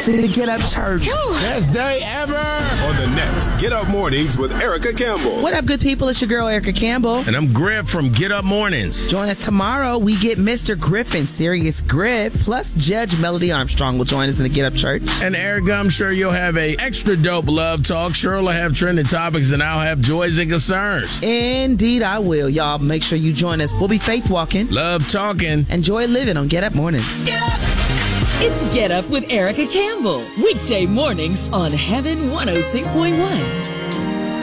the Get Up Church. Best day ever. On the next Get Up Mornings with Erica Campbell. What up, good people? It's your girl, Erica Campbell. And I'm Griff from Get Up Mornings. Join us tomorrow. We get Mr. Griffin, Serious Grip, plus Judge Melody Armstrong will join us in the Get Up Church. And Erica, I'm sure you'll have a extra dope love talk. Cheryl will have trending topics, and I'll have joys and concerns. Indeed, I will. Y'all make sure you join us. We'll be faith walking, love talking, and joy living on Get Up Mornings. Get up! It's Get Up with Erica Campbell. Weekday mornings on Heaven 106.1.